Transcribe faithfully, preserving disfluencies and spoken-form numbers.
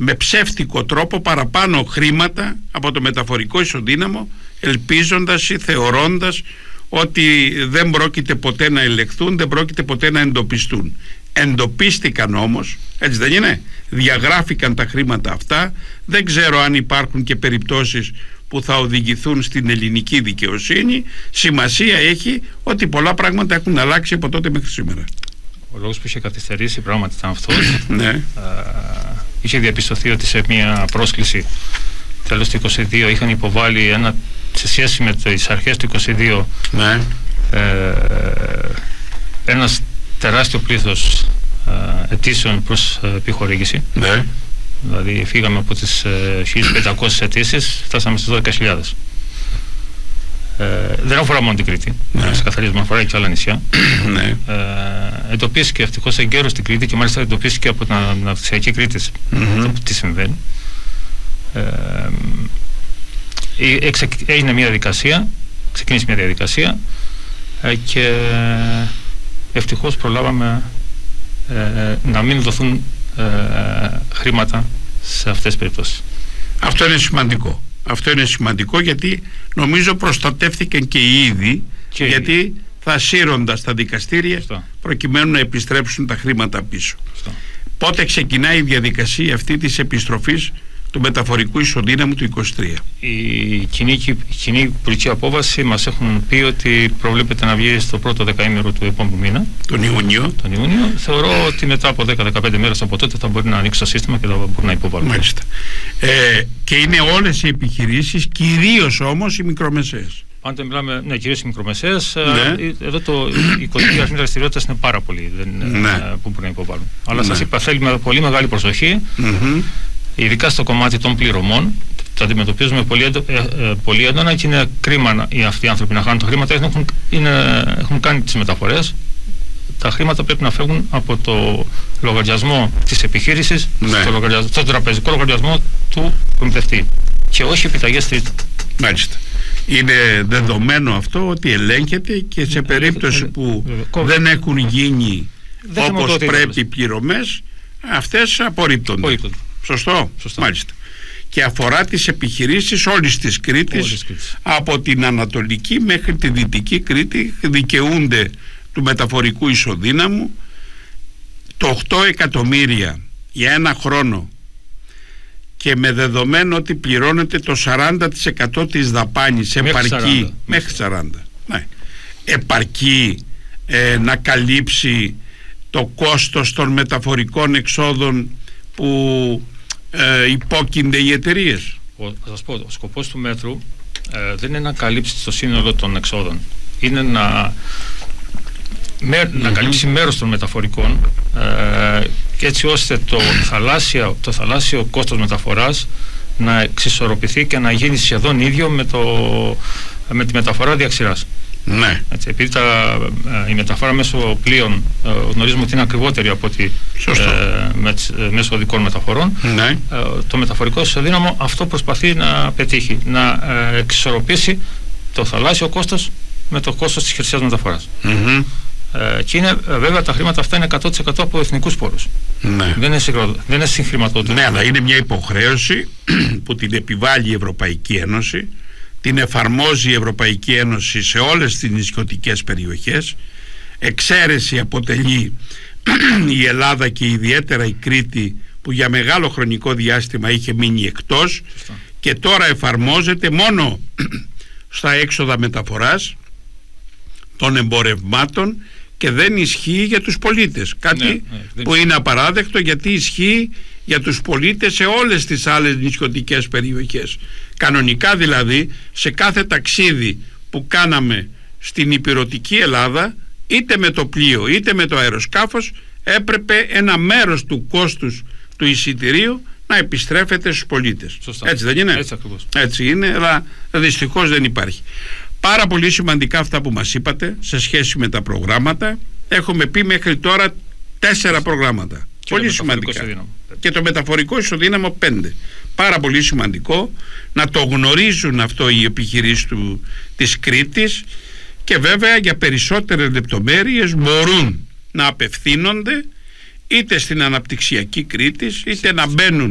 με ψεύτικο τρόπο παραπάνω χρήματα από το μεταφορικό ισοδύναμο, ελπίζοντας ή θεωρώντας ότι δεν πρόκειται ποτέ να ελεγχθούν, δεν πρόκειται ποτέ να εντοπιστούν. Εντοπίστηκαν όμως, έτσι δεν είναι? Διαγράφηκαν τα χρήματα αυτά. Δεν ξέρω αν υπάρχουν και περιπτώσεις που θα οδηγηθούν στην ελληνική δικαιοσύνη. Σημασία έχει ότι πολλά πράγματα έχουν αλλάξει από τότε μέχρι σήμερα. Ο λόγος που είχε καθυστερήσει πράγματι ήταν αυτός. Ναι. ε, είχε διαπιστωθεί ότι σε μια πρόσκληση τέλος του είκοσι δύο είχαν υποβάλει ένα, σε σχέση με τις αρχές του είκοσι δύο, ναι. ε, ένας τεράστιο πλήθος ε, αιτήσεων προς ε, επιχορήγηση. Ναι. Δηλαδή φύγαμε από τις ε, χίλιες πεντακόσιες αιτήσεις, φτάσαμε στις δώδεκα χιλιάδες. Ε, δεν αφορά μόνο την Κρήτη, ναι. σε καθαρίσμα αφορά και άλλα νησιά. Ναι. Ε, εντοπίστηκε ευτυχώς εγκαίρως στην Κρήτη και μάλιστα εντοπίστηκε από την αναπτυξιακή Κρήτη mm-hmm. τι συμβαίνει. Ε, ε, εξε, έγινε μια διαδικασία, ξεκίνησε μια διαδικασία ε, και ευτυχώς προλάβαμε ε, να μην δοθούν ε, χρήματα σε αυτές τις περιπτώσεις. Αυτό είναι σημαντικό. Αυτό είναι σημαντικό γιατί νομίζω προστατεύθηκαν και οι ίδιοι, και γιατί οι... θα σύρονται στα δικαστήρια Φωστό. προκειμένου να επιστρέψουν τα χρήματα πίσω. Φωστό. Πότε ξεκινάει η διαδικασία αυτή της επιστροφής του μεταφορικού ισοδύναμου του είκοσι τρία? Η κοινή, η κοινή υπουργική απόβαση μας έχουν πει ότι προβλέπεται να βγει στο πρώτο δεκαήμερο του επόμενου μήνα. Τον Ιούνιο. Τον Ιούνιο. Θεωρώ ότι μετά από δέκα με δεκαπέντε μέρες από τότε θα μπορεί να ανοίξει το σύστημα και θα μπορεί να υποβάλει. Μάλιστα. Ε, και είναι όλες οι επιχειρήσεις, κυρίως όμως οι μικρομεσαίες. Πάντα μιλάμε, ναι, κυρίως οι μικρομεσαίες. Ναι. Εδώ το, η οικονομική αριθμή δραστηριότητας είναι πάρα πολύ δεν, ναι. που μπορούν να υποβάλουν. Αλλά ναι. σας είπα, θέλει με πολύ μεγάλη προσοχή. Mm-hmm. Ειδικά στο κομμάτι των πληρωμών, το αντιμετωπίζουμε πολύ, έντο, ε, ε, πολύ έντονα και είναι κρίμα οι αυτοί οι άνθρωποι να χάνουν τα χρήματα. Έχουν, είναι, έχουν κάνει τις μεταφορές. Τα χρήματα πρέπει να φεύγουν από το λογαριασμό της επιχείρησης ναι. στο, λογαριασμό, στο τραπεζικό λογαριασμό του προμηθευτή και όχι επιταγές τρίτων. Μάλιστα. Είναι δεδομένο αυτό ότι ελέγχεται και σε περίπτωση που δεν έχουν γίνει δεν όπως πρέπει οι πληρωμές, αυτές απορρίπτονται. Σωστό. Σωστό. Μάλιστα. Και αφορά τις επιχειρήσεις όλης της Κρήτης, όλης Κρήτης. Από την Ανατολική μέχρι τη Δυτική Κρήτη δικαιούνται του μεταφορικού ισοδύναμου. Το οκτώ εκατομμύρια για ένα χρόνο και με δεδομένο ότι πληρώνεται το σαράντα τοις εκατό της δαπάνης επαρκεί μέχρι σαράντα ναι, επαρκεί ε, να καλύψει το κόστος των μεταφορικών εξόδων που ε, υπόκεινται οι εταιρείες. Θα σας πω, ο σκοπός του μέτρου ε, δεν είναι να καλύψει το σύνολο των εξόδων, είναι να, με, mm-hmm. να καλύψει μέρος των μεταφορικών ε, και έτσι ώστε το θαλάσσιο, το θαλάσσιο κόστος μεταφοράς να εξισορροπηθεί και να γίνει σχεδόν ίδιο με, το, με τη μεταφορά διαξηράς. Ναι. Έτσι, επειδή τα, ε, η μεταφορά μέσω πλοίων ε, γνωρίζουμε ότι είναι ακριβότερη από ότι ε, με, ε, μέσω οδικών μεταφορών, ναι. ε, το μεταφορικό ισοδύναμο αυτό προσπαθεί να πετύχει, να ε, εξισορροπήσει το θαλάσσιο κόστος με το κόστος της χερσαίας μεταφοράς. Mm-hmm. Ε, και είναι, ε, βέβαια τα χρήματα αυτά είναι εκατό τοις εκατό από εθνικούς πόρους. Ναι. Δεν είναι, συγκρο... είναι συγχρηματοδοτικό. Ναι, αλλά είναι μια υποχρέωση που την επιβάλλει η Ευρωπαϊκή Ένωση, την εφαρμόζει η Ευρωπαϊκή Ένωση σε όλες τις νησιωτικές περιοχές. Εξαίρεση αποτελεί η Ελλάδα και ιδιαίτερα η Κρήτη που για μεγάλο χρονικό διάστημα είχε μείνει εκτός. Σωστά. Και τώρα εφαρμόζεται μόνο στα έξοδα μεταφοράς των εμπορευμάτων και δεν ισχύει για τους πολίτες. Κάτι ναι, ναι, που είναι απαράδεκτο, γιατί ισχύει για τους πολίτες σε όλες τις άλλες νησιωτικές περιοχές. Κανονικά δηλαδή σε κάθε ταξίδι που κάναμε στην ηπειρωτική Ελλάδα, είτε με το πλοίο είτε με το αεροσκάφος, έπρεπε ένα μέρος του κόστους του εισιτηρίου να επιστρέφεται στους πολίτες. Σωστά. Έτσι δεν είναι? Έτσι ακριβώς. Έτσι είναι, αλλά δυστυχώς δεν υπάρχει. Πάρα πολύ σημαντικά αυτά που μας είπατε σε σχέση με τα προγράμματα. Έχουμε πει μέχρι τώρα τέσσερα προγράμματα. Και πολύ σημαντικά. Και το μεταφορικό ισοδύναμο πέντε. Πάρα πολύ σημαντικό να το γνωρίζουν αυτό οι επιχειρήσεις του, της Κρήτης, και βέβαια για περισσότερες λεπτομέρειες μπορούν να απευθύνονται είτε στην αναπτυξιακή Κρήτης είτε να μπαίνουν